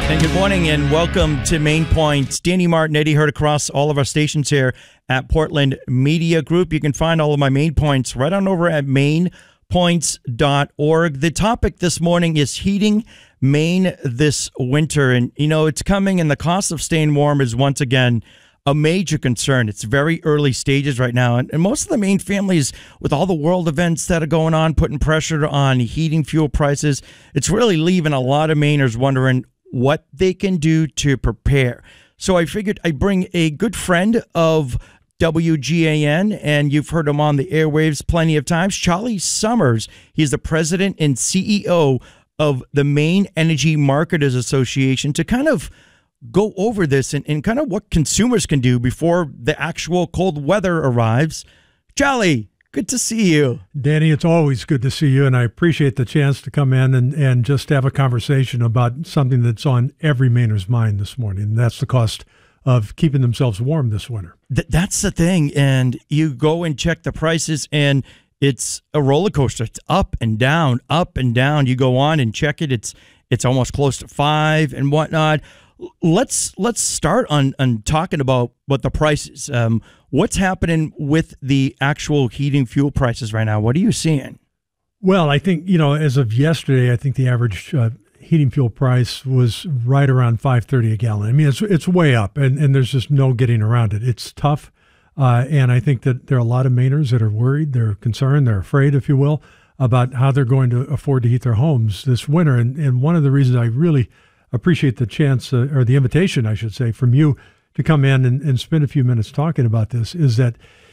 And good morning and welcome to Main Points. Danny Martin, Eddie heard across all of our stations here at Portland Media Group. You can find all of my main points right on over at mainpoints.org. The topic this morning is heating Maine this winter. And, you know, it's coming and the cost of staying warm is once again a major concern. It's very early stages right now. And most of the Maine families, with all the world events that are going on, putting pressure on heating fuel prices, it's really leaving a lot of Mainers wondering what they can do to prepare. So I figured I'd bring a good friend of WGAN, and you've heard him on the airwaves plenty of times, Charlie Summers. He's the president and CEO of the Maine Energy Marketers Association, to kind of go over this and kind of what consumers can do before the actual cold weather arrives. Charlie, good to see you. Danny, it's always good to see you, and I appreciate the chance to come in and just have a conversation about something that's on every Mainer's mind this morning, and that's the cost of keeping themselves warm this winter. That's the thing, and you go and check the prices, and it's a roller coaster. It's up and down, up and down. You go on and check it. It's almost close to 5 and whatnot. Let's start on talking about what the prices. What's happening with the actual heating fuel prices right now? What are you seeing? Well, I think, as of yesterday, I think the average heating fuel price was right around $5.30 a gallon. I mean, it's way up, and there's just no getting around it. It's tough, and I think that there are a lot of Mainers that are worried, they're concerned, they're afraid, if you will, about how they're going to afford to heat their homes this winter. And one of the reasons I really appreciate the chance, or the invitation, I should say, from you to come in and spend a few minutes talking about this is that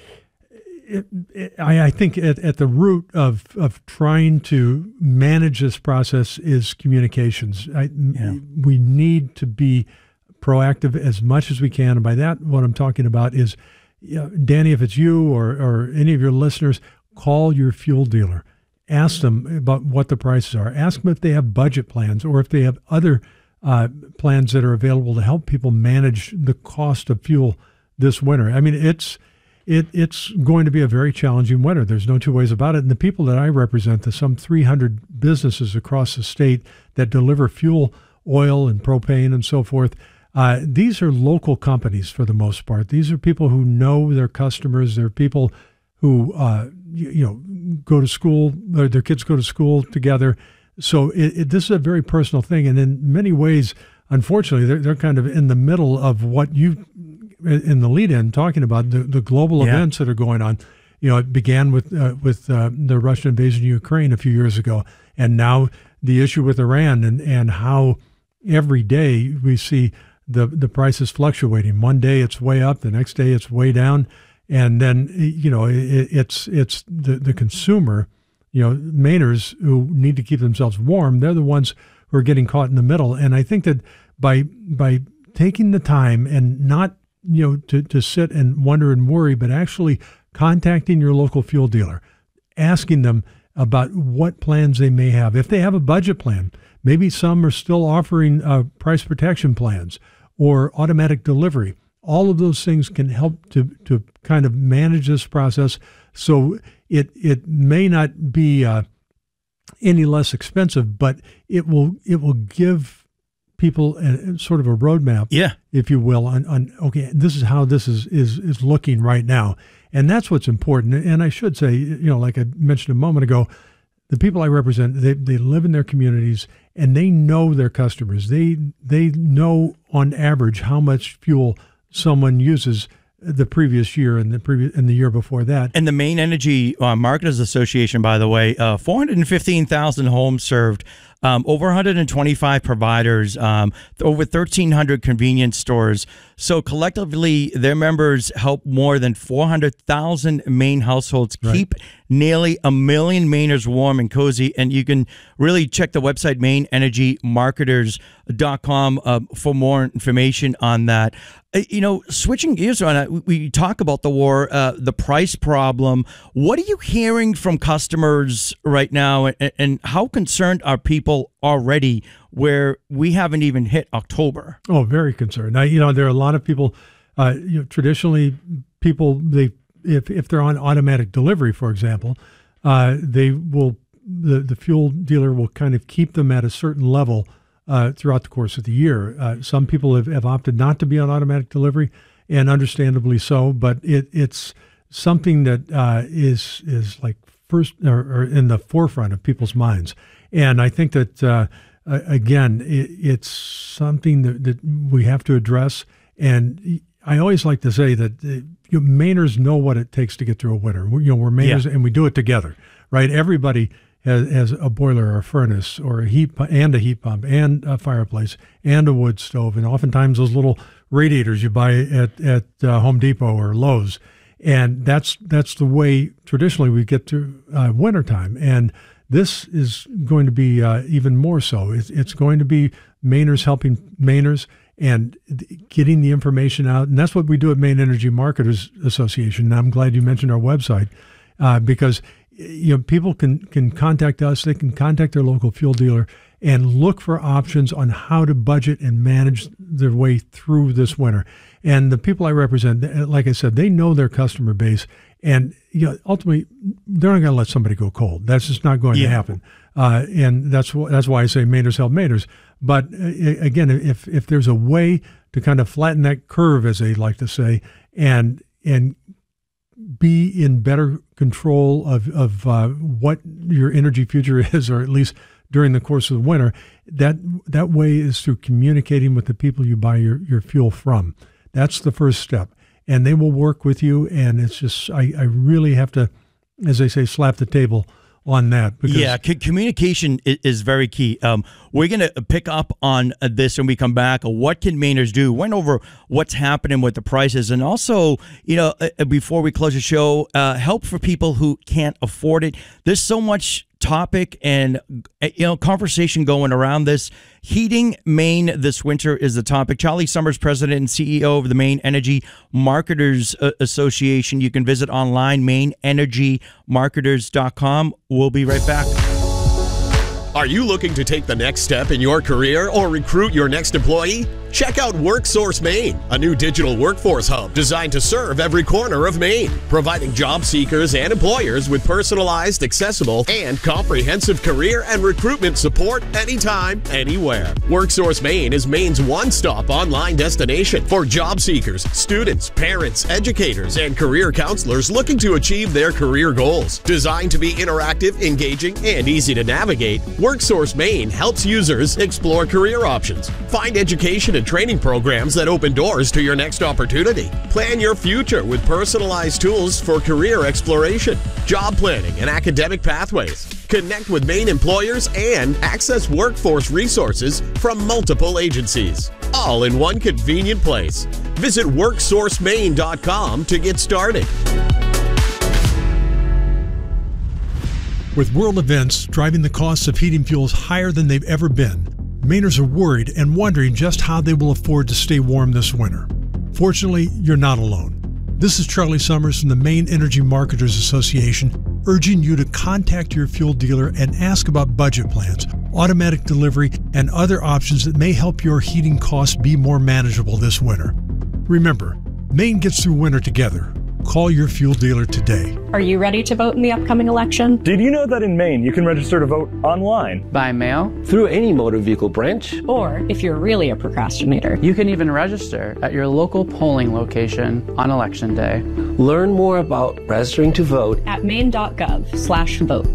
I think at the root of trying to manage this process is communications. We need to be proactive as much as we can. And by that, what I'm talking about is, Danny, if it's you or any of your listeners, call your fuel dealer. Ask them about what the prices are. Ask them if they have budget plans or if they have other plans that are available to help people manage the cost of fuel this winter. I mean, it's going to be a very challenging winter. There's no two ways about it. And the people that I represent, the some 300 businesses across the state that deliver fuel, oil, and propane and so forth, these are local companies for the most part. These are people who know their customers. They're people who go to school, their kids go to school together. So this is a very personal thing, and in many ways, unfortunately, they're kind of in the middle of what you, in the lead-in, talking about the global events that are going on. It began with the Russian invasion of Ukraine a few years ago, and now the issue with Iran, and how every day we see the prices fluctuating. One day it's way up, the next day it's way down, and then it's the consumer. Mainers who need to keep themselves warm, they're the ones who are getting caught in the middle. And I think that by taking the time and not, to sit and wonder and worry, but actually contacting your local fuel dealer, asking them about what plans they may have. If they have a budget plan, maybe some are still offering price protection plans or automatic delivery. All of those things can help to kind of manage this process, so it may not be any less expensive, but it will give people a sort of a roadmap, if you will, on okay, this is how this is looking right now, and that's what's important. And I should say, like I mentioned a moment ago, the people I represent, they live in their communities and they know their customers. They know on average how much fuel someone uses the previous year and the year before that. And the Maine Energy Marketers Association, by the way, 415,000 homes served, over 125 providers, over 1,300 convenience stores. So collectively, their members help more than 400,000 Maine households keep nearly 1 million Mainers warm and cozy. And you can really check the website, MaineEnergyMarketers.com, for more information on that. Switching gears on it, we talk about the war, the price problem. What are you hearing from customers right now, and how concerned are people already where we haven't even hit October? Oh, very concerned. Now, there are a lot of people, traditionally people, if they're on automatic delivery, for example, the fuel dealer will kind of keep them at a certain level throughout the course of the year. Some people have opted not to be on automatic delivery, and understandably so, but it's something that is like first or in the forefront of people's minds. And I think that, again, it's something that we have to address. And I always like to say that Mainers know what it takes to get through a winter. We're Mainers, and we do it together, right? Everybody has a boiler or a furnace or a heat pump and a fireplace and a wood stove, and oftentimes those little radiators you buy at Home Depot or Lowe's. And that's the way traditionally we get through wintertime. And this is going to be even more so. It's going to be Mainers helping Mainers and getting the information out. And that's what we do at Maine Energy Marketers Association. And I'm glad you mentioned our website because people can contact us. They can contact their local fuel dealer and look for options on how to budget and manage their way through this winter. And the people I represent, like I said, they know their customer base, and ultimately they're not going to let somebody go cold. That's just not going to happen. And that's why I say Mainers help Mainers. But again, if there's a way to kind of flatten that curve, as they like to say, and be in better control of what your energy future is, or at least during the course of the winter, that way is through communicating with the people you buy your fuel from. That's the first step. And they will work with you. And it's just, I really have to, as they say, slap the table on that. Because communication is very key. We're going to pick up on this when we come back. What can Mainers do? Went over what's happening with the prices, and also, before we close the show, help for people who can't afford it. There's so much topic and conversation going around this. Heating Maine this winter is the topic. Charlie Summers, president and CEO of the Maine Energy Marketers Association. You can visit online, mainenergymarketers.com. We'll be right back. Are you looking to take the next step in your career or recruit your next employee? Check out WorkSource Maine, a new digital workforce hub designed to serve every corner of Maine, providing job seekers and employers with personalized, accessible, and comprehensive career and recruitment support anytime, anywhere. WorkSource Maine is Maine's one-stop online destination for job seekers, students, parents, educators, and career counselors looking to achieve their career goals. Designed to be interactive, engaging, and easy to navigate, WorkSource Maine helps users explore career options, find education and training programs that open doors to your next opportunity. Plan your future with personalized tools for career exploration, job planning, and academic pathways. Connect with Maine employers and access workforce resources from multiple agencies, all in one convenient place. Visit WorkSourceMaine.com to get started. With world events driving the costs of heating fuels higher than they've ever been, Mainers are worried and wondering just how they will afford to stay warm this winter. Fortunately, you're not alone. This is Charlie Summers from the Maine Energy Marketers Association, urging you to contact your fuel dealer and ask about budget plans, automatic delivery, and other options that may help your heating costs be more manageable this winter. Remember, Maine gets through winter together. Call your fuel dealer today. Are you ready to vote in the upcoming election? Did you know that in Maine you can register to vote online? By mail? Through any motor vehicle branch? Or, if you're really a procrastinator, You can even register at your local polling location on Election Day. Learn more about registering to vote at maine.gov/vote.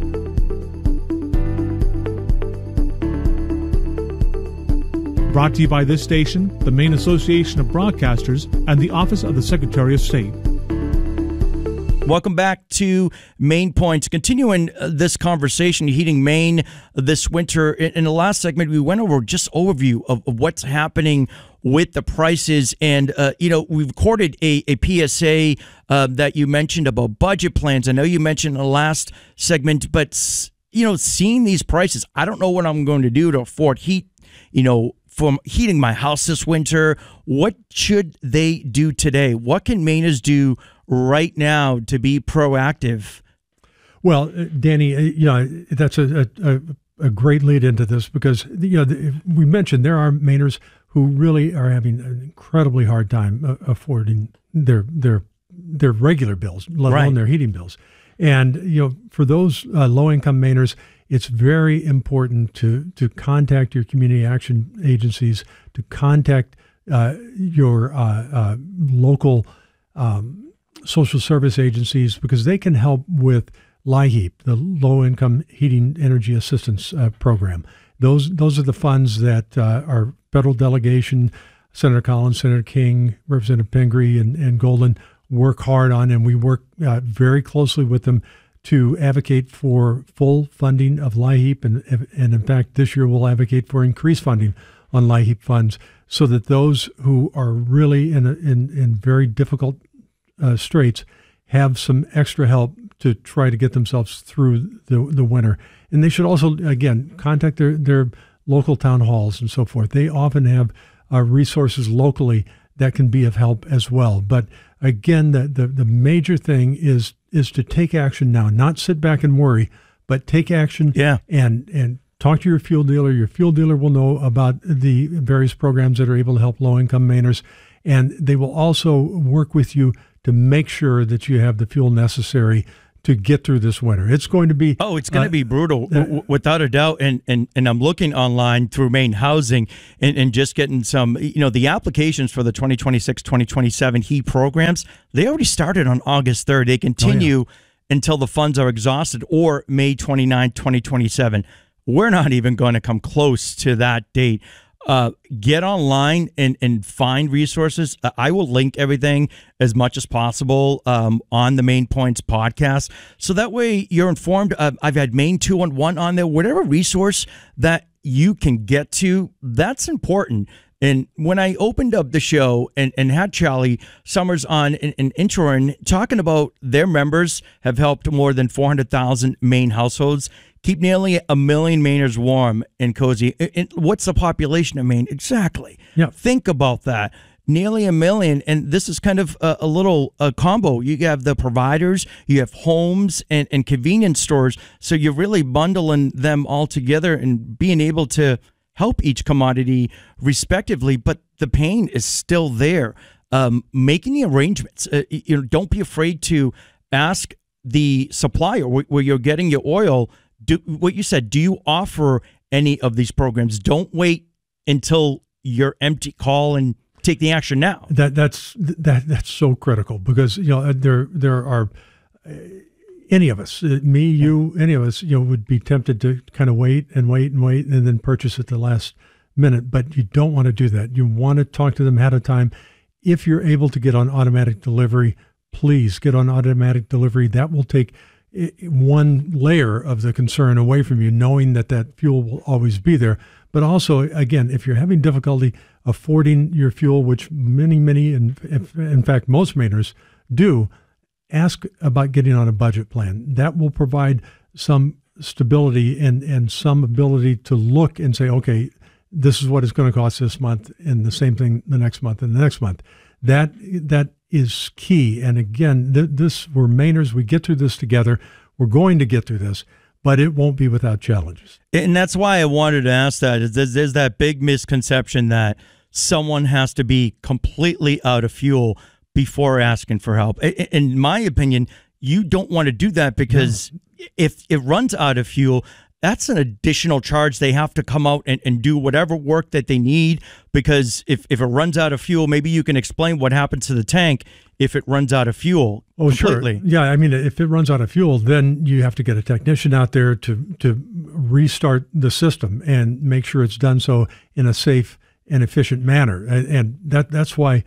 Brought to you by this station, the Maine Association of Broadcasters, and the Office of the Secretary of State. Welcome back to Maine Points. Continuing this conversation, Heating Maine this winter. In the last segment, we went over just overview of what's happening with the prices. And, we recorded a PSA that you mentioned about budget plans. I know you mentioned in the last segment, but, seeing these prices, I don't know what I'm going to do to afford heat, from heating my house this winter. What should they do today? What can Mainers do right now to be proactive? Well, Danny, that's a great lead into this because we mentioned there are Mainers who really are having an incredibly hard time affording their regular bills, let alone their heating bills. And for those low income Mainers, it's very important to contact your community action agencies, to contact your local social service agencies, because they can help with LIHEAP, the Low Income Heating Energy Assistance Program. Those are the funds that our federal delegation, Senator Collins, Senator King, Representative Pingree, and Golden work hard on, and we work very closely with them to advocate for full funding of LIHEAP, and in fact, this year we'll advocate for increased funding on LIHEAP funds, so that those who are really in very difficult straits have some extra help to try to get themselves through the winter. And they should also, again, contact their local town halls and so forth. They often have resources locally that can be of help as well. But again, the major thing is to take action now, not sit back and worry, but take action and talk to your fuel dealer. Your fuel dealer will know about the various programs that are able to help low-income Mainers, and they will also work with you to make sure that you have the fuel necessary to get through this winter. It's going to be it's going to be brutal, without a doubt. And I'm looking online through Maine Housing and just getting some, the applications for the 2026-2027 HEAP programs. They already started on August 3rd. They continue until the funds are exhausted, or May 29, 2027. We're not even going to come close to that date. Get online and find resources. I will link everything as much as possible on the Maine Points podcast, so that way you're informed. I've had Maine 211 on there. Whatever resource that you can get to, that's important. And when I opened up the show and had Charlie Summers on an intro and talking about their members have helped more than 400,000 Maine households keep nearly 1 million Mainers warm and cozy. And what's the population of Maine? Exactly. Yeah. Think about that. Nearly 1 million. And this is kind of a little combo. You have the providers, you have homes and convenience stores. So you're really bundling them all together and being able to help each commodity respectively. But the pain is still there. Making the arrangements. Don't be afraid to ask the supplier where you're getting your oil. What you said, do you offer any of these programs? Don't wait until you're empty. Call and take the action now. That's so critical, because there are any of us, me, you, any of us, would be tempted to kind of wait and then purchase at the last minute. But you don't want to do that. You want to talk to them ahead of time. If you're able to get on automatic delivery, please get on automatic delivery. That will take one layer of the concern away from you, knowing that fuel will always be there. But also, again, if you're having difficulty affording your fuel, which many, in fact, most Mainers do, ask about getting on a budget plan. That will provide some stability and some ability to look and say, okay, this is what it's going to cost this month, and the same thing the next month and the next month. That is key. And again, we're Mainers. We get through this together. We're going to get through this, but it won't be without challenges. And that's why I wanted to ask that. There's that big misconception that someone has to be completely out of fuel before asking for help. In my opinion, you don't want to do that, because if it runs out of fuel, that's an additional charge. They have to come out and do whatever work that they need, because if it runs out of fuel, maybe you can explain what happens to the tank if it runs out of fuel completely. Sure. Yeah, I mean, if it runs out of fuel, then you have to get a technician out there to restart the system and make sure it's done so in a safe and efficient manner. And that's why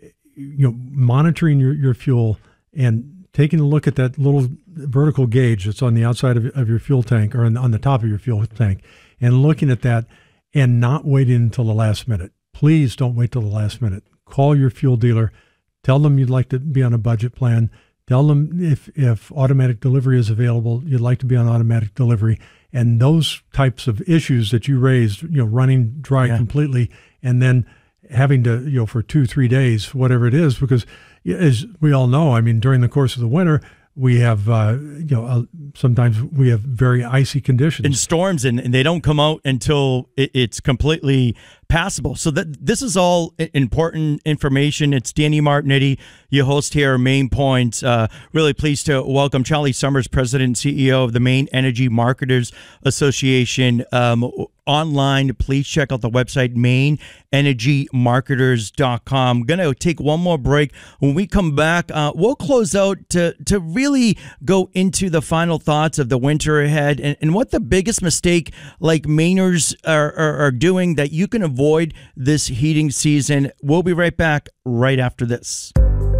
monitoring your fuel and taking a look at that little vertical gauge that's on the outside of your fuel tank, or on the top of your fuel tank, and looking at that and not waiting until the last minute. Please don't wait till the last minute. Call your fuel dealer. Tell them you'd like to be on a budget plan. Tell them if automatic delivery is available, you'd like to be on automatic delivery. And those types of issues that you raised, running dry completely, and then having to, for 2-3 days, whatever it is, because as we all know, I mean, during the course of the winter, We have, sometimes we have very icy conditions. In storms, and they don't come out until it's completely passable. So this is all important information. It's Danny Martinetti, your host here, Maine Points. Really pleased to welcome Charlie Summers, President and CEO of the Maine Energy Marketers Association. Online, please check out the website, MaineEnergyMarketers.com. Going to take one more break. When we come back, we'll close out to really go into the final thoughts of the winter ahead and what the biggest mistake like Mainers are doing that you can avoid this heating season. We'll be right back right after this.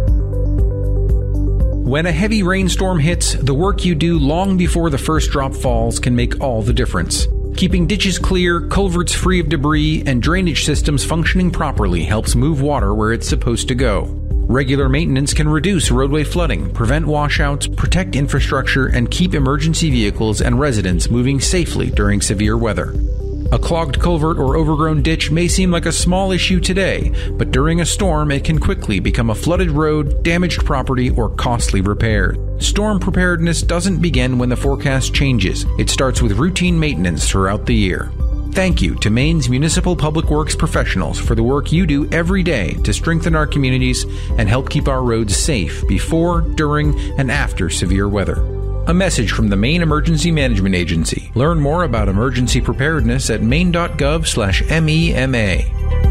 When a heavy rainstorm hits, the work you do long before the first drop falls can make all the difference. Keeping ditches clear, culverts free of debris, and drainage systems functioning properly helps move water where it's supposed to go. Regular maintenance can reduce roadway flooding, prevent washouts, protect infrastructure, and keep emergency vehicles and residents moving safely during severe weather. A clogged culvert or overgrown ditch may seem like a small issue today, but during a storm it can quickly become a flooded road, damaged property, or costly repairs. Storm preparedness doesn't begin when the forecast changes. It starts with routine maintenance throughout the year. Thank you to Maine's municipal public works professionals for the work you do every day to strengthen our communities and help keep our roads safe before, during, and after severe weather. A message from the Maine Emergency Management Agency. Learn more about emergency preparedness at maine.gov/MEMA.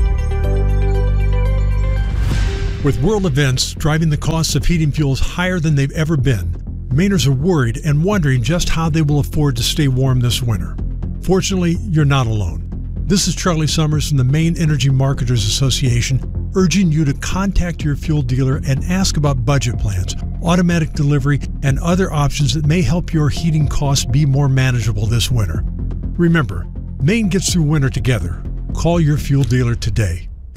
With world events driving the costs of heating fuels higher than they've ever been, Mainers are worried and wondering just how they will afford to stay warm this winter. Fortunately, you're not alone. This is Charlie Summers from the Maine Energy Marketers Association, urging you to contact your fuel dealer and ask about budget plans, automatic delivery, and other options that may help your heating costs be more manageable this winter. Remember, Maine gets through winter together. Call your fuel dealer today.